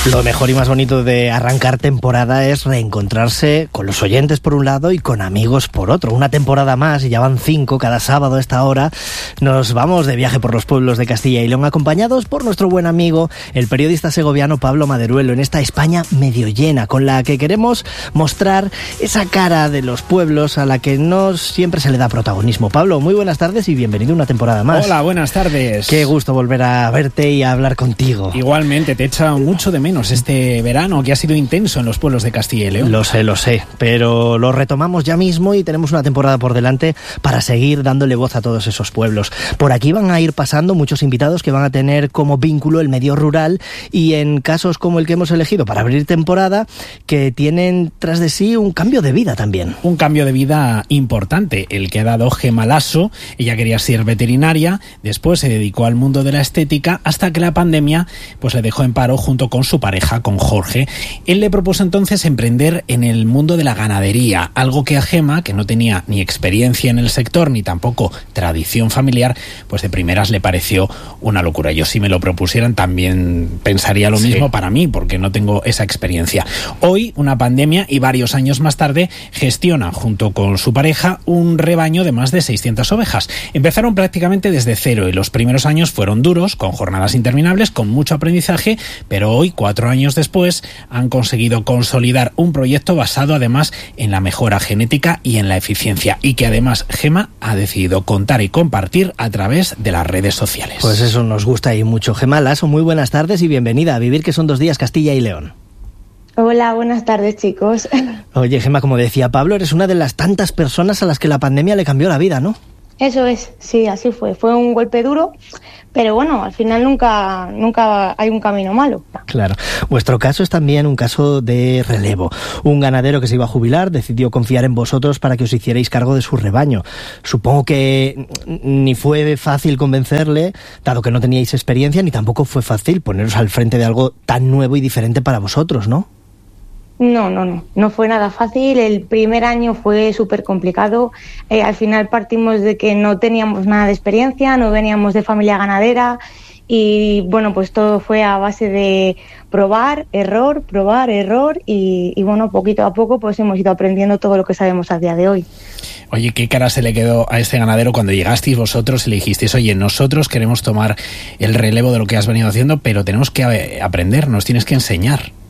Lo mejor y más bonito de arrancar temporada es reencontrarse con los oyentes por un lado y con amigos por otro. Una temporada más, y ya van 5 cada sábado a esta hora. Nos vamos de viaje por los pueblos de Castilla y León, acompañados por nuestro buen amigo, el periodista segoviano Pablo Maderuelo, en esta España medio llena, con la que queremos mostrar esa cara de los pueblos a la que no siempre se le da protagonismo. Pablo, muy buenas tardes y bienvenido a una temporada más. Hola, buenas tardes. Qué gusto volver a verte y a hablar contigo. Igualmente, te he echado mucho de menos este verano que ha sido intenso en los pueblos de Castilla y León. Lo sé, pero lo retomamos ya mismo y tenemos una temporada por delante para seguir dándole voz a todos esos pueblos. Por aquí van a ir pasando muchos invitados que van a tener como vínculo el medio rural y en casos como el que hemos elegido para abrir temporada, que tienen tras de sí un cambio de vida también. Un cambio de vida importante, el que ha dado Gema Lasso. Ella quería ser veterinaria, después se dedicó al mundo de la estética hasta que la pandemia pues le dejó en paro junto con su pareja, con Jorge. Él le propuso entonces emprender en el mundo de la ganadería, algo que a Gema, que no tenía ni experiencia en el sector ni tampoco tradición familiar, pues de primeras le pareció una locura. Yo, si me lo propusieran, también pensaría lo mismo para mí, porque no tengo esa experiencia. Hoy, una pandemia y varios años más tarde, gestiona junto con su pareja un rebaño de más de 600 ovejas. Empezaron prácticamente desde cero y los primeros años fueron duros, con jornadas interminables, con mucho aprendizaje, pero hoy, 4 años después, han conseguido consolidar un proyecto basado además en la mejora genética y en la eficiencia, y que además Gema ha decidido contar y compartir a través de las redes sociales. Pues eso nos gusta y mucho. Gema Lasso, muy buenas tardes y bienvenida a Vivir, que son 2 días Castilla y León. Hola, buenas tardes, chicos. Oye, Gema, como decía Pablo, eres una de las tantas personas a las que la pandemia le cambió la vida, ¿no? Eso es, sí, así fue. Fue un golpe duro, pero bueno, al final nunca hay un camino malo. Claro. Vuestro caso es también un caso de relevo. Un ganadero que se iba a jubilar decidió confiar en vosotros para que os hicierais cargo de su rebaño. Supongo que ni fue fácil convencerle, dado que no teníais experiencia, ni tampoco fue fácil poneros al frente de algo tan nuevo y diferente para vosotros, ¿no? No fue nada fácil. El primer año fue súper complicado. Al final partimos de que no teníamos nada de experiencia, no veníamos de familia ganadera y bueno, pues todo fue a base de probar, error y bueno, poquito a poco pues hemos ido aprendiendo todo lo que sabemos a día de hoy. Oye, ¿qué cara se le quedó a este ganadero cuando llegasteis vosotros y le dijisteis, oye, nosotros queremos tomar el relevo de lo que has venido haciendo, pero tenemos que aprender, nos tienes que enseñar?